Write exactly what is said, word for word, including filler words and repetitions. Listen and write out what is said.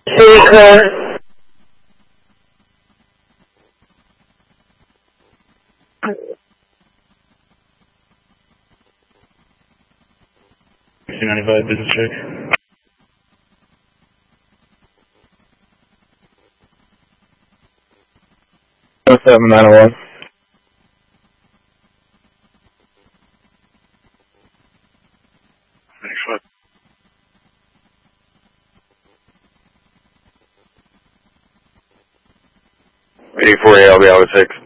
City code. two ninety-five, business check. oh seven nine oh one. eighty-four A, I'll be out of six.